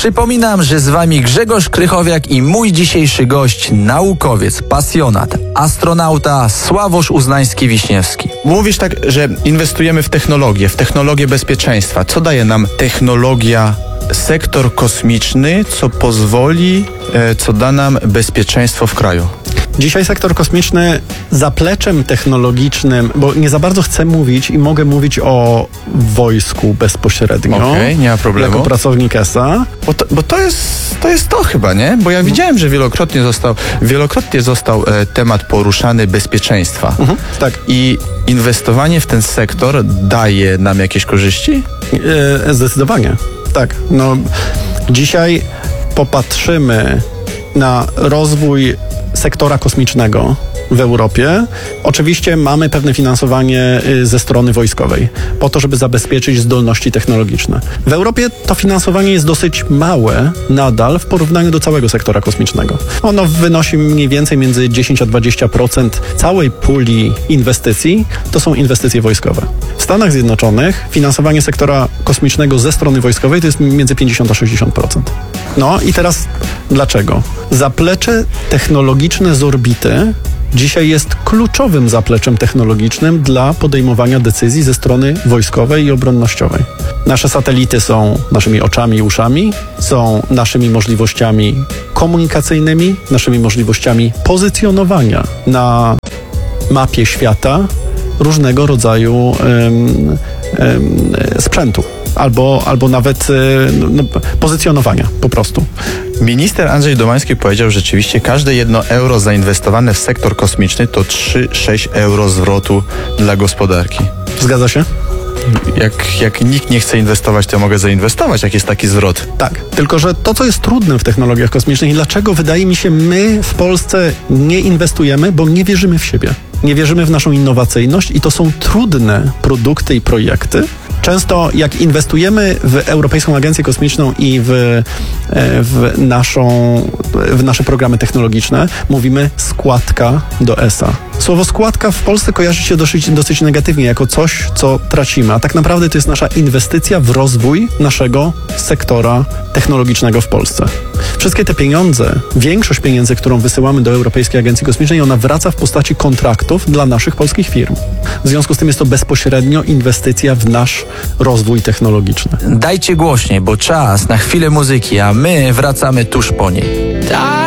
Przypominam, że z wami Grzegorz Krychowiak i mój dzisiejszy gość, naukowiec, pasjonat, astronauta Sławosz Uznański-Wiśniewski. Mówisz tak, że inwestujemy w technologię bezpieczeństwa. Co daje nam technologia, sektor kosmiczny, co da nam bezpieczeństwo w kraju? Dzisiaj sektor kosmiczny zapleczem technologicznym, bo nie za bardzo chcę mówić i mogę mówić o wojsku bezpośrednio. Okej, nie ma problemu. Jako pracownik ESA. Bo to jest to chyba, nie? Bo ja widziałem, że wielokrotnie został temat poruszany bezpieczeństwa. Tak. I inwestowanie w ten sektor daje nam jakieś korzyści? Zdecydowanie. Tak. No, dzisiaj popatrzymy na rozwój sektora kosmicznego w Europie. Oczywiście mamy pewne finansowanie ze strony wojskowej, po to, żeby zabezpieczyć zdolności technologiczne. W Europie to finansowanie jest dosyć małe nadal w porównaniu do całego sektora kosmicznego. Ono wynosi mniej więcej między 10 a 20% całej puli inwestycji, to są inwestycje wojskowe. W Stanach Zjednoczonych finansowanie sektora kosmicznego ze strony wojskowej to jest między 50 a 60%. No i teraz dlaczego? Zaplecze technologiczne z orbity dzisiaj jest kluczowym zapleczem technologicznym dla podejmowania decyzji ze strony wojskowej i obronnościowej. Nasze satelity są naszymi oczami i uszami, są naszymi możliwościami komunikacyjnymi, naszymi możliwościami pozycjonowania na mapie świata różnego rodzaju sprzętu. Albo nawet pozycjonowania po prostu. Minister Andrzej Domański powiedział, że rzeczywiście każde 1 euro zainwestowane w sektor kosmiczny to 3-6 euro zwrotu dla gospodarki. Zgadza się? Jak nikt nie chce inwestować, to mogę zainwestować, jak jest taki zwrot. Tak, tylko że to, co jest trudne w technologiach kosmicznych i dlaczego wydaje mi się, my w Polsce nie inwestujemy, bo nie wierzymy w siebie. Nie wierzymy w naszą innowacyjność i to są trudne produkty i projekty. Często jak inwestujemy w Europejską Agencję Kosmiczną i w nasze programy technologiczne, mówimy składka do ESA. Słowo składka w Polsce kojarzy się dosyć negatywnie, jako coś, co tracimy, a tak naprawdę to jest nasza inwestycja w rozwój naszego sektora technologicznego w Polsce. Wszystkie te pieniądze, większość pieniędzy, którą wysyłamy do Europejskiej Agencji Kosmicznej, ona wraca w postaci kontraktów dla naszych polskich firm. W związku z tym jest to bezpośrednio inwestycja w nasz rozwój technologiczny. Dajcie głośniej, bo czas na chwilę muzyki, a my wracamy tuż po niej.